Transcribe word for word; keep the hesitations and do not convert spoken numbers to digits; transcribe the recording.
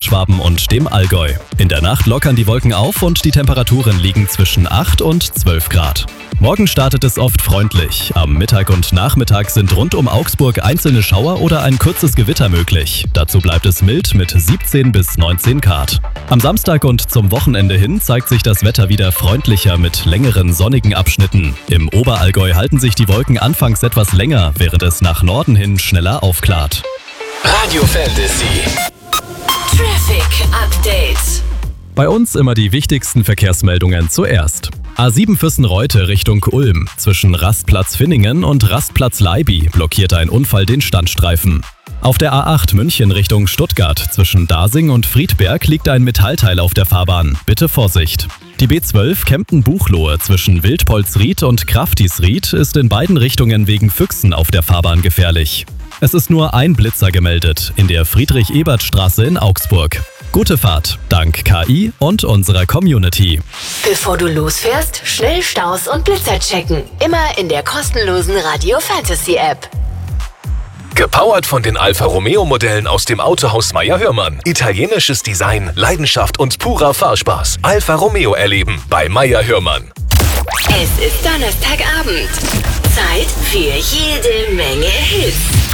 Nordschwaben und dem Allgäu. In der Nacht lockern die Wolken auf und die Temperaturen liegen zwischen acht und zwölf Grad. Morgen startet es oft freundlich. Am Mittag und Nachmittag sind rund um Augsburg einzelne Schauer oder ein kurzes Gewitter möglich. Dazu bleibt es mild mit siebzehn bis neunzehn Grad. Am Samstag und zum Wochenende hin zeigt sich das Wetter wieder freundlicher mit längeren sonnigen Abschnitten. Im Oberallgäu halten sich die Wolken anfangs etwas länger, während es nach Norden hin schneller aufklart. Radio Fantasy Traffic Update. Bei uns immer die wichtigsten Verkehrsmeldungen zuerst. A sieben Füssen-Reute Richtung Ulm. Zwischen Rastplatz Finningen und Rastplatz Leiby blockiert ein Unfall den Standstreifen. Auf der A acht München Richtung Stuttgart zwischen Dasing und Friedberg liegt ein Metallteil auf der Fahrbahn. Bitte Vorsicht. Die B zwölf Kempten-Buchloe zwischen Wildpolsried und Kraftisried ist in beiden Richtungen wegen Füchsen auf der Fahrbahn gefährlich. Es ist nur ein Blitzer gemeldet in der Friedrich-Ebert-Straße in Augsburg. Gute Fahrt, dank K I und unserer Community. Bevor du losfährst, schnell Staus und Blitzer checken. Immer in der kostenlosen Radio Fantasy App. Gepowert von den Alfa Romeo Modellen aus dem Autohaus Meyer Hörmann. Italienisches Design, Leidenschaft und purer Fahrspaß. Alfa Romeo erleben bei Meyer Hörmann. Es ist Donnerstagabend. Zeit für jede Menge Hits.